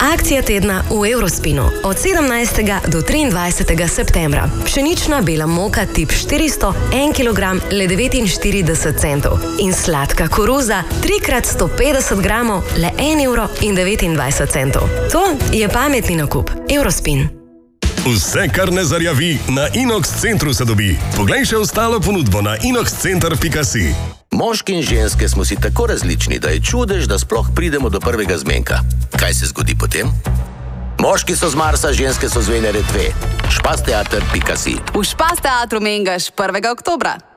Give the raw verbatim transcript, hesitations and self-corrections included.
Akcija tedna v Eurospinu od sedemnajstega do triindvajsetega septembra. Pšenična bela moka tip štiristo, en kilogram, le devetinštirideset centov. In sladka koruza, tri krat sto petdeset gramov, le en evro in devetindvajset centov. To je pametni nakup. Eurospin. Vse, kar ne zarjavi, na Inox centru se dobi. Poglej še ostalo ponudbo na inox center pika si. Moški in ženske smo si tako različni, da je čudež, da sploh pridemo do prvega zmenka. Kaj se zgodi potem? Moški so z Marsa, ženske so z Venere dve. špas teater pika si. V Špas teatru mengaš prvega oktobra.